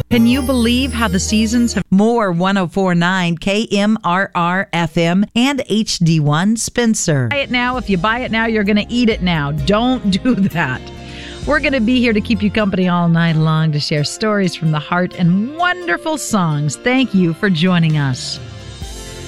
Can you believe how the seasons have more 104.9 KMRR FM and HD1 Spencer? Buy it now. If you buy it now, you're going to eat it now. Don't do that. We're going to be here to keep you company all night long to share stories from the heart and wonderful songs. Thank you for joining us.